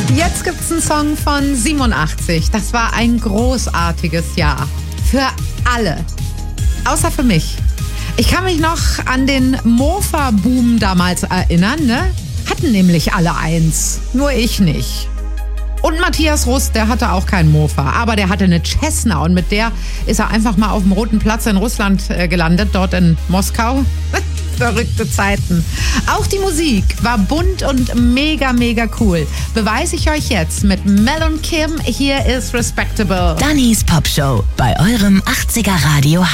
Jetzt gibt's einen Song von 87. Das war ein großartiges Jahr. Für alle. Außer für mich. Ich kann mich noch an den Mofa-Boom damals erinnern, ne? Hatten nämlich alle eins. Nur ich nicht. Und Matthias Rust, der hatte auch keinen Mofa, aber der hatte eine Cessna und mit der ist er einfach mal auf dem Roten Platz in Russland gelandet, dort in Moskau. Verrückte Zeiten. Auch die Musik war bunt und mega, mega cool. Beweise ich euch jetzt mit Mel und Kim. Hier ist Respectable. Dannys Popshow bei eurem 80er Radio